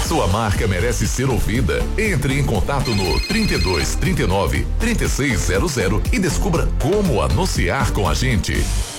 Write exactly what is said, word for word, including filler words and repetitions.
Sua marca merece ser ouvida. Entre em contato no trinta e dois, trinta e nove, trinta e seis zero zero e descubra como anunciar com a gente.